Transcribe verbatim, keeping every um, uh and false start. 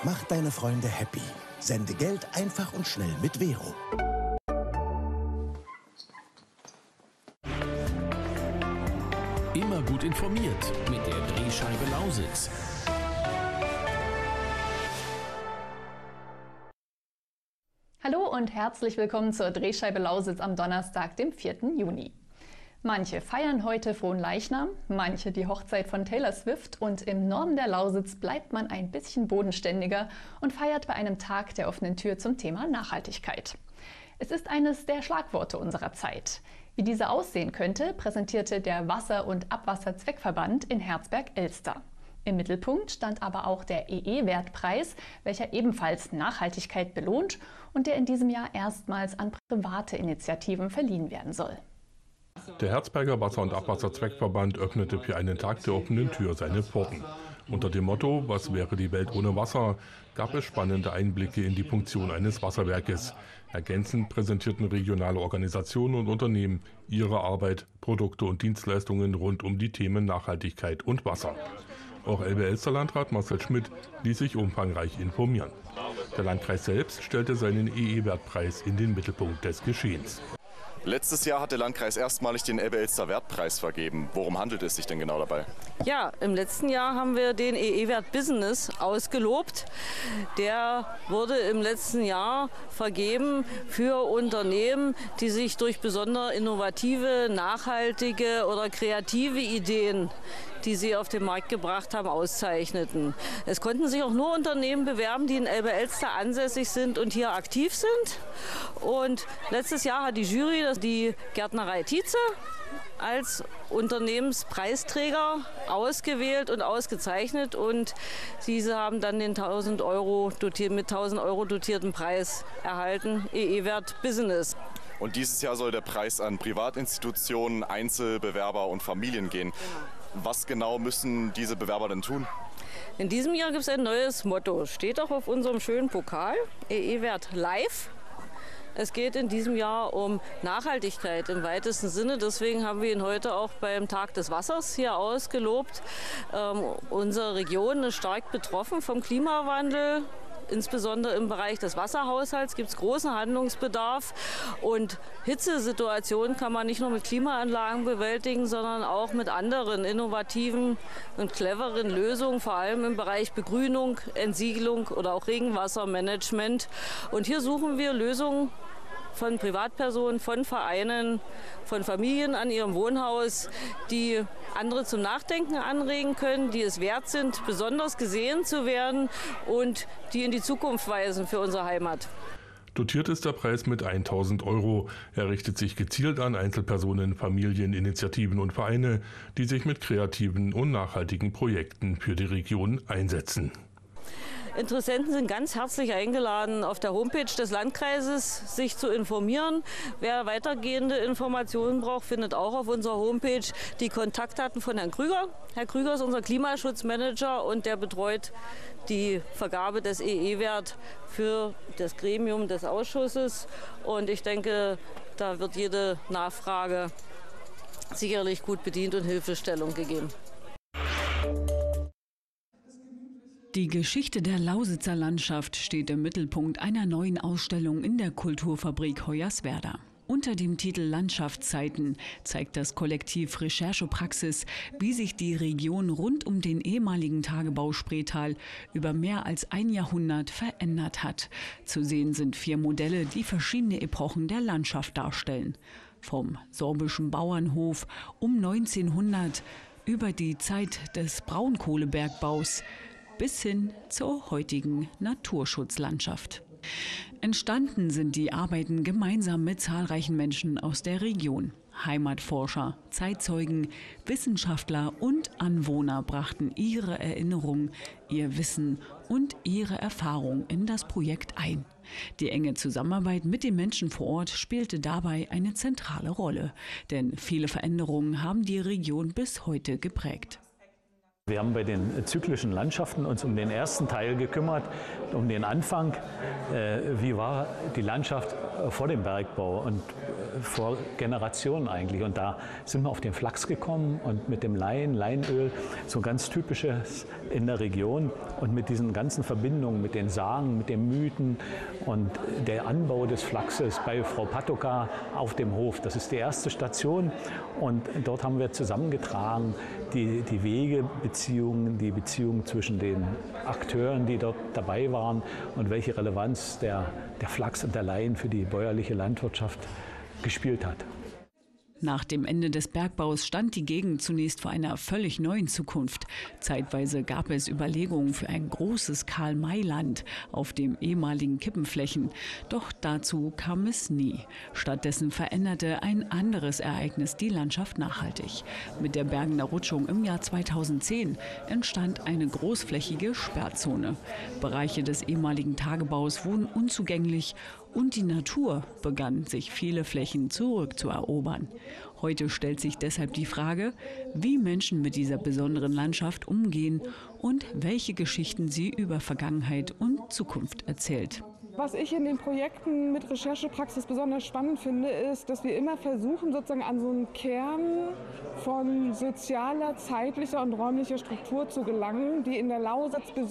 Mach deine Freunde happy. Sende Geld einfach und schnell mit Vero. Immer gut informiert mit der Drehscheibe Lausitz. Hallo und herzlich willkommen zur Drehscheibe Lausitz am Donnerstag, dem vierten Juni. Manche feiern heute Fronleichnam, manche die Hochzeit von Taylor Swift und im Norden der Lausitz bleibt man ein bisschen bodenständiger und feiert bei einem Tag der offenen Tür zum Thema Nachhaltigkeit. Es ist eines der Schlagworte unserer Zeit. Wie diese aussehen könnte, präsentierte der Wasser- und Abwasserzweckverband in Herzberg-Elster. Im Mittelpunkt stand aber auch der E E-Wertpreis, welcher ebenfalls Nachhaltigkeit belohnt und der in diesem Jahr erstmals an private Initiativen verliehen werden soll. Der Herzberger Wasser- und Abwasserzweckverband öffnete für einen Tag der offenen Tür seine Pforten. Unter dem Motto „Was wäre die Welt ohne Wasser?" gab es spannende Einblicke in die Funktion eines Wasserwerkes. Ergänzend präsentierten regionale Organisationen und Unternehmen ihre Arbeit, Produkte und Dienstleistungen rund um die Themen Nachhaltigkeit und Wasser. Auch Elbe-Elster-Landrat Marcel Schmidt ließ sich umfangreich informieren. Der Landkreis selbst stellte seinen E E-Wertpreis in den Mittelpunkt des Geschehens. Letztes Jahr hat der Landkreis erstmalig den Elbe-Elster Wertpreis vergeben. Worum handelt es sich denn genau dabei? Ja, im letzten Jahr haben wir den E E-Wert Business ausgelobt. Der wurde im letzten Jahr vergeben für Unternehmen, die sich durch besonders innovative, nachhaltige oder kreative Ideen, die sie auf den Markt gebracht haben, auszeichneten. Es konnten sich auch nur Unternehmen bewerben, die in Elbe-Elster ansässig sind und hier aktiv sind. Und letztes Jahr hat die Jury die Gärtnerei Tietze als Unternehmenspreisträger ausgewählt und ausgezeichnet und diese haben dann den tausend Euro dotiert, mit tausend Euro dotierten Preis erhalten, E E-Wert Business. Und dieses Jahr soll der Preis an Privatinstitutionen, Einzelbewerber und Familien gehen. Was genau müssen diese Bewerber denn tun? In diesem Jahr gibt es ein neues Motto, steht auch auf unserem schönen Pokal, E E-Wert Live. Es geht in diesem Jahr um Nachhaltigkeit im weitesten Sinne. Deswegen haben wir ihn heute auch beim Tag des Wassers hier ausgelobt. Ähm, unsere Region ist stark betroffen vom Klimawandel. Insbesondere im Bereich des Wasserhaushalts gibt es großen Handlungsbedarf. Und Hitzesituationen kann man nicht nur mit Klimaanlagen bewältigen, sondern auch mit anderen innovativen und cleveren Lösungen, vor allem im Bereich Begrünung, Entsiegelung oder auch Regenwassermanagement. Und hier suchen wir Lösungen von Privatpersonen, von Vereinen, von Familien an ihrem Wohnhaus, die andere zum Nachdenken anregen können, die es wert sind, besonders gesehen zu werden und die in die Zukunft weisen für unsere Heimat. Dotiert ist der Preis mit tausend Euro. Er richtet sich gezielt an Einzelpersonen, Familien, Initiativen und Vereine, die sich mit kreativen und nachhaltigen Projekten für die Region einsetzen. Interessenten sind ganz herzlich eingeladen, auf der Homepage des Landkreises sich zu informieren. Wer weitergehende Informationen braucht, findet auch auf unserer Homepage die Kontaktdaten von Herrn Krüger. Herr Krüger ist unser Klimaschutzmanager und der betreut die Vergabe des E E-Wert für das Gremium des Ausschusses. Und ich denke, da wird jede Nachfrage sicherlich gut bedient und Hilfestellung gegeben. Die Geschichte der Lausitzer Landschaft steht im Mittelpunkt einer neuen Ausstellung in der Kulturfabrik Hoyerswerda. Unter dem Titel Landschaftszeiten zeigt das Kollektiv Recherchepraxis, wie sich die Region rund um den ehemaligen Tagebau Spreetal über mehr als ein Jahrhundert verändert hat. Zu sehen sind vier Modelle, die verschiedene Epochen der Landschaft darstellen. Vom sorbischen Bauernhof um neunzehnhundert über die Zeit des Braunkohlebergbaus bis hin zur heutigen Naturschutzlandschaft. Entstanden sind die Arbeiten gemeinsam mit zahlreichen Menschen aus der Region. Heimatforscher, Zeitzeugen, Wissenschaftler und Anwohner brachten ihre Erinnerungen, ihr Wissen und ihre Erfahrung in das Projekt ein. Die enge Zusammenarbeit mit den Menschen vor Ort spielte dabei eine zentrale Rolle, denn viele Veränderungen haben die Region bis heute geprägt. Wir haben bei den zyklischen Landschaften uns um den ersten Teil gekümmert, um den Anfang. Äh, wie war die Landschaft vor dem Bergbau? Und vor Generationen eigentlich. Und da sind wir auf den Flachs gekommen und mit dem Lein, Leinöl, so ganz typisches in der Region und mit diesen ganzen Verbindungen, mit den Sagen, mit den Mythen und der Anbau des Flachses bei Frau Patoka auf dem Hof. Das ist die erste Station und dort haben wir zusammengetragen die, die Wegebeziehungen, die Beziehungen zwischen den Akteuren, die dort dabei waren und welche Relevanz der, der Flachs und der Lein für die bäuerliche Landwirtschaft gespielt hat. Nach dem Ende des Bergbaus stand die Gegend zunächst vor einer völlig neuen Zukunft. Zeitweise gab es Überlegungen für ein großes Karl-May-Land auf dem ehemaligen Kippenflächen. Doch dazu kam es nie. Stattdessen veränderte ein anderes Ereignis die Landschaft nachhaltig. Mit der Bergener Rutschung im Jahr zweitausendzehn entstand eine großflächige Sperrzone. Bereiche des ehemaligen Tagebaus wurden unzugänglich und die Natur begann, sich viele Flächen zurückzuerobern. Heute stellt sich deshalb die Frage, wie Menschen mit dieser besonderen Landschaft umgehen und welche Geschichten sie über Vergangenheit und Zukunft erzählt. Was ich in den Projekten mit Recherchepraxis besonders spannend finde, ist, dass wir immer versuchen, sozusagen an so einen Kern von sozialer, zeitlicher und räumlicher Struktur zu gelangen, die in der Lausitz besonders